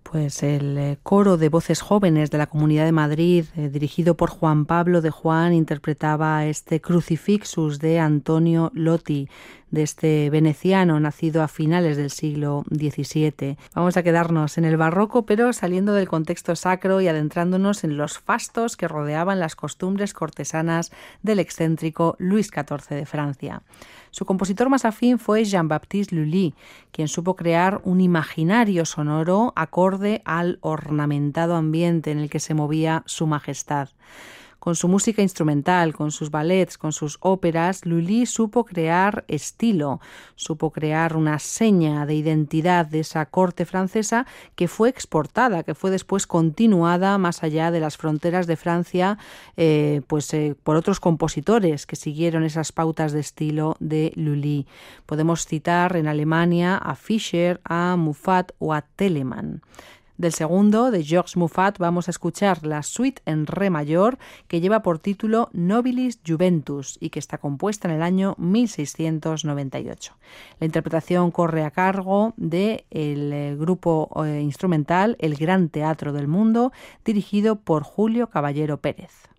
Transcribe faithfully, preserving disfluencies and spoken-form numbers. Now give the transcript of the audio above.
Pues el eh, coro de voces jóvenes de la Comunidad de Madrid, eh, dirigido por Juan Pablo de Juan, interpretaba este Crucifixus de Antonio Lotti, de este veneciano nacido a finales del siglo diecisiete. Vamos a quedarnos en el barroco, pero saliendo del contexto sacro y adentrándonos en los fastos que rodeaban las costumbres cortesanas del excéntrico Luis catorce de Francia. Su compositor más afín fue Jean-Baptiste Lully, quien supo crear un imaginario sonoro acorde al ornamentado ambiente en el que se movía su majestad. Con su música instrumental, con sus ballets, con sus óperas, Lully supo crear estilo, supo crear una seña de identidad de esa corte francesa que fue exportada, que fue después continuada más allá de las fronteras de Francia, eh, pues eh, por otros compositores que siguieron esas pautas de estilo de Lully. Podemos citar en Alemania a Fischer, a Muffat o a Telemann. Del segundo, de Georges Muffat, vamos a escuchar la suite en re mayor que lleva por título Nobilis Juventus y que está compuesta en el año mil seiscientos noventa y ocho. La interpretación corre a cargo del de grupo eh, instrumental El Gran Teatro del Mundo, dirigido por Julio Caballero Pérez.